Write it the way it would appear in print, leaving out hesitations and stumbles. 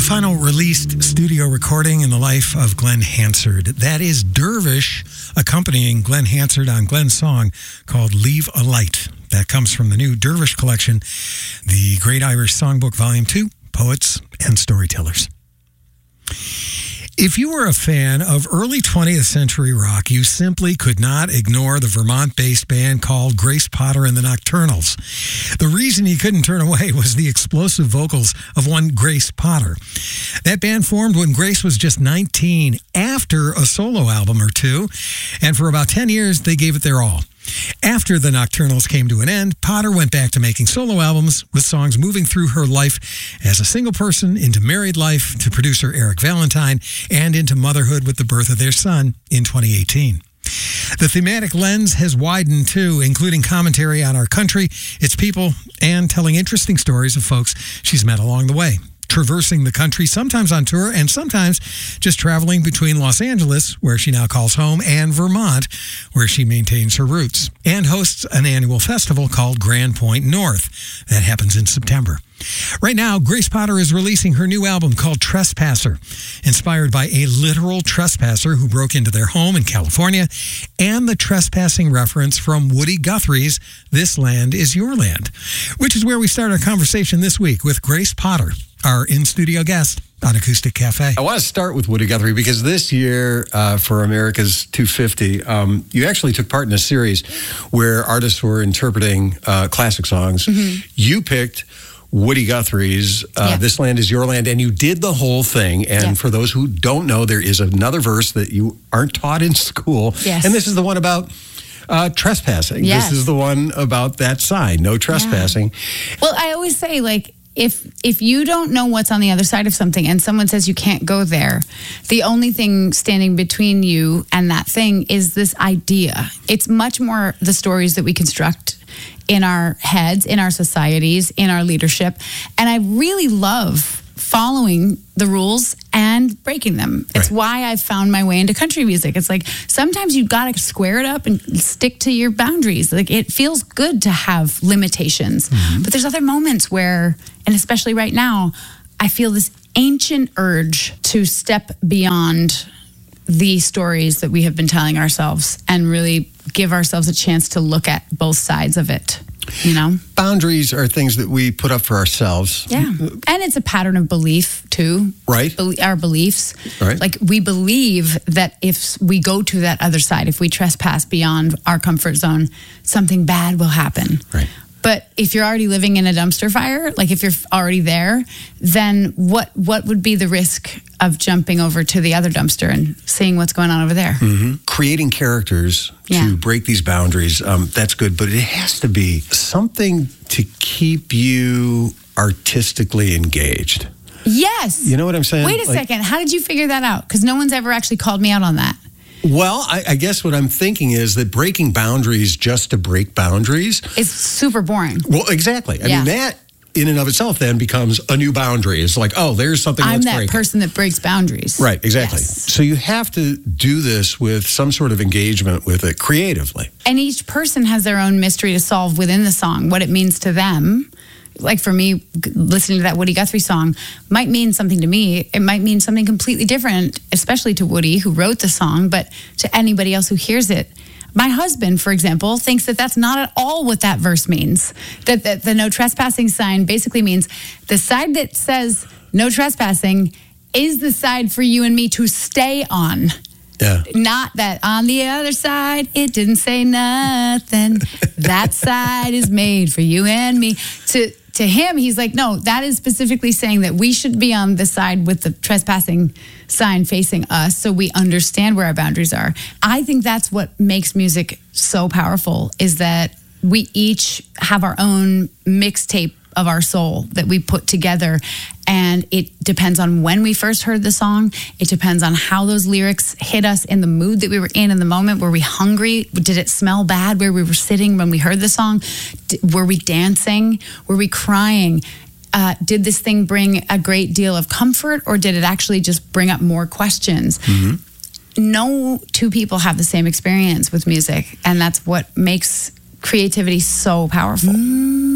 final released studio recording in the life of Glenn Hansard. That is Dervish accompanying Glenn Hansard on Glenn's song called Leave a Light. That comes from the new Dervish collection, The Great Irish Songbook, Volume 2, Poets and Storytellers. If you were a fan of early 20th century rock, you simply could not ignore the Vermont-based band called Grace Potter and the Nocturnals. The reason you couldn't turn away was the explosive vocals of one Grace Potter. That band formed when Grace was just 19, after a solo album or two, and for about 10 years, they gave it their all. After the Nocturnals came to an end, Potter went back to making solo albums with songs moving through her life as a single person, into married life to producer Eric Valentine, and into motherhood with the birth of their son in 2018. The thematic lens has widened too, including commentary on our country, its people, and telling interesting stories of folks she's met along the way. Traversing the country, sometimes on tour and sometimes just traveling between Los Angeles, where she now calls home, and Vermont, where she maintains her roots, and hosts an annual festival called Grand Point North. That happens in September. Right now, Grace Potter is releasing her new album called Trespasser, inspired by a literal trespasser who broke into their home in California, and the trespassing reference from Woody Guthrie's This Land Is Your Land, which is where we start our conversation this week with Grace Potter, our in-studio guest on Acoustic Cafe. I want to start with Woody Guthrie because this year for America's 250, you actually took part in a series where artists were interpreting classic songs. Mm-hmm. You picked Woody Guthrie's This Land Is Your Land, and you did the whole thing. And for those who don't know, there is another verse that you aren't taught in school. Yes. And this is the one about trespassing. Yes. This is the one about that sign, no trespassing. Yeah. Well, I always say, like, if you don't know what's on the other side of something and someone says you can't go there, the only thing standing between you and that thing is this idea. It's much more the stories that we construct in our heads, in our societies, in our leadership. And I really love following the rules and breaking them. It's why I've found my way into country music. It's like sometimes you've got to square it up and stick to your boundaries. Like it feels good to have limitations. Mm-hmm. But there's other moments where, and especially right now, I feel this ancient urge to step beyond the stories that we have been telling ourselves and really give ourselves a chance to look at both sides of it. You know, boundaries are things that we put up for ourselves. Yeah. And it's a pattern of belief too. Right. Our beliefs. Right. Like we believe that if we go to that other side, if we trespass beyond our comfort zone, something bad will happen. Right. But if you're already living in a dumpster fire, like if you're already there, then what would be the risk of jumping over to the other dumpster and seeing what's going on over there? Mm-hmm. Creating characters to break these boundaries, that's good. But it has to be something to keep you artistically engaged. Yes. You know what I'm saying? Wait a second. How did you figure that out? Because no one's ever actually called me out on that. Well, I guess what I'm thinking is that breaking boundaries just to break boundaries is super boring. Well, exactly. I mean, that in and of itself then becomes a new boundary. It's like, oh, there's something I'm let's that break person that breaks boundaries. Right, exactly. Yes. So you have to do this with some sort of engagement with it creatively. And each person has their own mystery to solve within the song, what it means to them. Like for me, listening to that Woody Guthrie song might mean something to me. It might mean something completely different, especially to Woody, who wrote the song, but to anybody else who hears it. My husband, for example, thinks that that's not at all what that verse means. That the no trespassing sign basically means the side that says no trespassing is the side for you and me to stay on. Yeah. Not that on the other side, it didn't say nothing. That side is made for you and me. To him, he's like, no, that is specifically saying that we should be on the side with the trespassing sign facing us so we understand where our boundaries are. I think that's what makes music so powerful, is that we each have our own mixtape of our soul that we put together, and it depends on when we first heard the song. It depends on how those lyrics hit us in the mood that we were in the moment. Were we hungry? Did it smell bad where we were sitting when we heard the song? Were we dancing? Were we crying? Did this thing bring a great deal of comfort, or did it actually just bring up more questions? Mm-hmm. No two people have the same experience with music, and that's what makes creativity so powerful.